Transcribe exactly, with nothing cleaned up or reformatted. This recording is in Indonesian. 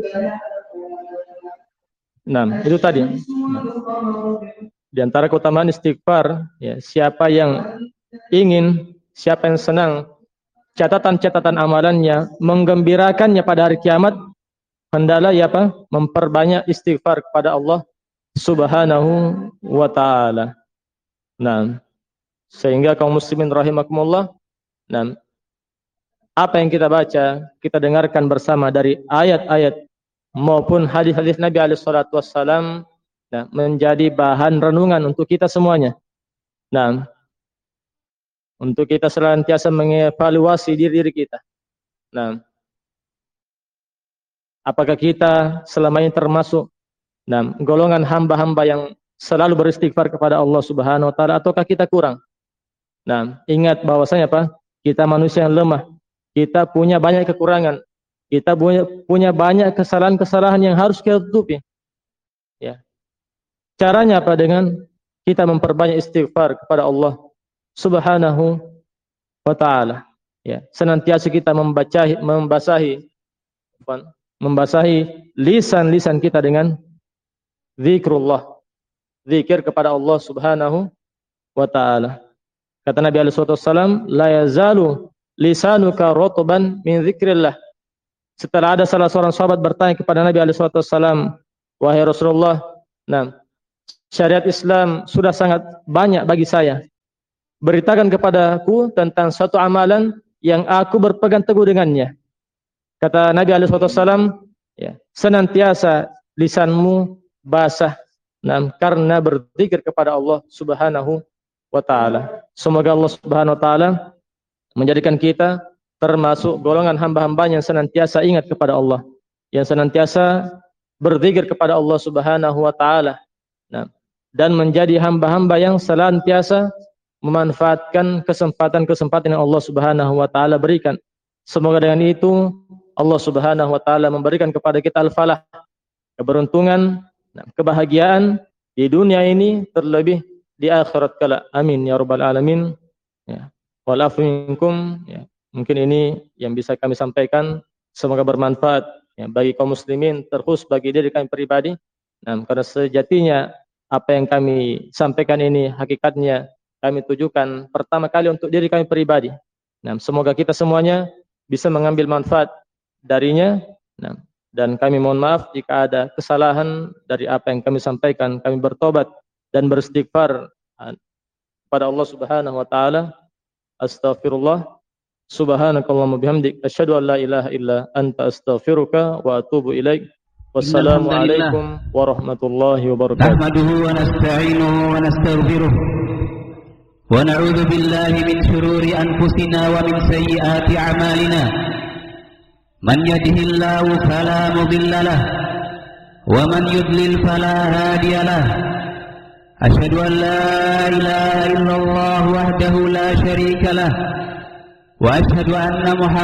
Nah, itu tadi. Nah, di antara keutamaan istighfar, ya, siapa yang ingin, siapa yang senang catatan-catatan amalannya menggembirakannya pada hari kiamat, hendaklah ya apa? Memperbanyak istighfar kepada Allah Subhanahu wa taala. Nah, sehingga kaum muslimin rahimakumullah, nah, apa yang kita baca, kita dengarkan bersama dari ayat-ayat maupun hadis-hadis Nabi alaihi salatu wassalam, nah, menjadi bahan renungan untuk kita semuanya. Nah, untuk kita senantiasa mengevaluasi diri-diri kita. Nah, apakah kita selama ini termasuk nah, golongan hamba-hamba yang selalu beristighfar kepada Allah Subhanahu wa taala, ataukah kita kurang? Nah, ingat bahwasanya apa? Kita manusia yang lemah. Kita punya banyak kekurangan. Kita punya, punya banyak kesalahan-kesalahan yang harus kita tutupi. Ya. Caranya apa? Dengan kita memperbanyak istighfar kepada Allah Subhanahu wa taala. Ya, senantiasa kita membacahi, membasahi membasahi lisan-lisan kita dengan zikrullah. Zikir kepada Allah Subhanahu wa taala. Kata Nabi alaihi wasallam, la yazalu lisanuka rutban min zikrillah. Setelah ada salah seorang sahabat bertanya kepada Nabi alaihi wasallam, wahai Rasulullah, nah, syariat Islam sudah sangat banyak bagi saya. Beritakan kepadaku tentang satu amalan yang aku berpegang teguh dengannya. Kata Nabi alaihi wasallam, ya, senantiasa lisanmu basah, nah, karena berzikir kepada Allah Subhanahu wa taala. Semoga Allah Subhanahu wa taala menjadikan kita termasuk golongan hamba-hamba yang senantiasa ingat kepada Allah, yang senantiasa berzikir kepada Allah Subhanahu wa taala. Nah, dan menjadi hamba-hamba yang senantiasa memanfaatkan kesempatan-kesempatan yang Allah Subhanahu wa taala berikan. Semoga dengan itu Allah Subhanahu wa taala memberikan kepada kita al-falah, keberuntungan, kebahagiaan di dunia ini, terlebih di akhirat kala. Amin ya rabbal alamin. Ya. Wal afu minkum. Ya. Mungkin ini yang bisa kami sampaikan, semoga bermanfaat ya, bagi kaum muslimin, terkhusus bagi diri kami pribadi. Nah, karena sejatinya apa yang kami sampaikan ini hakikatnya kami tujukan pertama kali untuk diri kami pribadi. Nah, semoga kita semuanya bisa mengambil manfaat darinya. Nah, dan kami mohon maaf jika ada kesalahan dari apa yang kami sampaikan. Kami bertobat dan beristighfar kepada Allah Subhanahu wa taala. Astaghfirullah. Subhanakallahumma bihamdik asyhadu an la ilaha illa anta astaghfiruka wa atubu ilaik. Wassalamu alaikum warahmatullahi wabarakatuh. Nahmaduhu wa nasta'inuhu wa nastaghfiruh. Wa na'udzu billahi min shururi anfusina wa min sayyiati a'malina. Man yahdihillahu fala mudilla lahu wa man yudlil fala hadiya lahu. Asyhadu an la ilaha illallah wahdahu la syarika lahu wa asyhadu anna Muhammadan